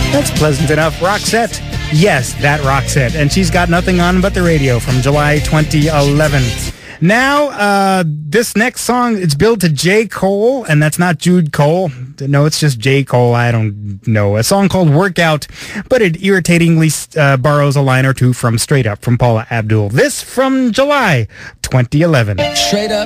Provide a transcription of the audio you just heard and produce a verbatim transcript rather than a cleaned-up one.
That's pleasant enough. Roxette. Yes, that Roxette. And she's got nothing on but the radio from July twenty eleven. Now, uh, this next song, it's billed to J. Cole, and that's not Jude Cole. No, it's just J. Cole. I don't know. A song called Workout, but it irritatingly uh, borrows a line or two from Straight Up from Paula Abdul. This from July twenty eleven. Straight Up.